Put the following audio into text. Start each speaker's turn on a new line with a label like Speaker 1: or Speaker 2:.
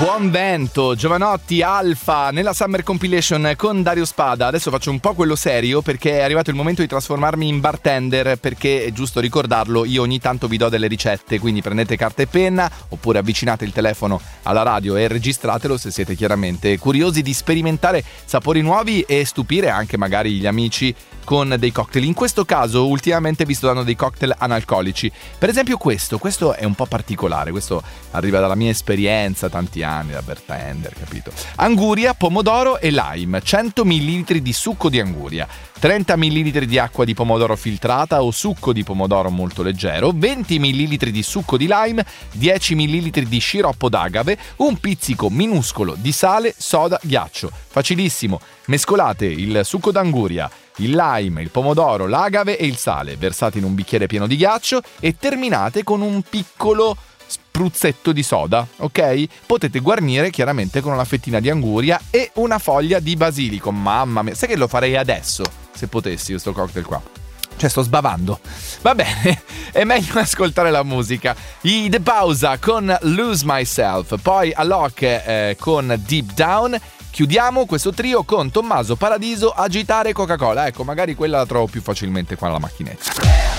Speaker 1: Buon vento, Giovanotti, Alfa nella Summer Compilation con Dario Spada. Adesso faccio un po' quello serio perché è arrivato il momento di trasformarmi in bartender, perché è giusto ricordarlo, io ogni tanto vi do delle ricette, quindi prendete carta e penna oppure avvicinate il telefono alla radio e registratelo se siete chiaramente curiosi di sperimentare sapori nuovi e stupire anche magari gli amici con dei cocktail. In questo caso ultimamente vi sto dando dei cocktail analcolici. Per esempio questo è un po' particolare, questo arriva dalla mia esperienza, tanti anni da bartender, capito? Anguria, pomodoro e lime, 100 ml di succo di anguria, 30 ml di acqua di pomodoro filtrata o succo di pomodoro molto leggero, 20 ml di succo di lime, 10 ml di sciroppo d'agave, un pizzico minuscolo di sale, soda, ghiaccio. Facilissimo, mescolate il succo d'anguria, il lime, il pomodoro, l'agave e il sale, versate in un bicchiere pieno di ghiaccio e terminate con un piccolo spruzzetto di soda, ok? Potete guarnire chiaramente con una fettina di anguria e una foglia di basilico. Mamma mia, sai che lo farei adesso, se potessi, questo cocktail qua. Cioè sto sbavando. Va bene, è meglio ascoltare la musica. I The Pausa con Lose Myself, poi Alok con Deep Down. Chiudiamo questo trio con Tommaso Paradiso, Agitare Coca-Cola. Ecco, magari quella la trovo più facilmente qua alla macchinetta.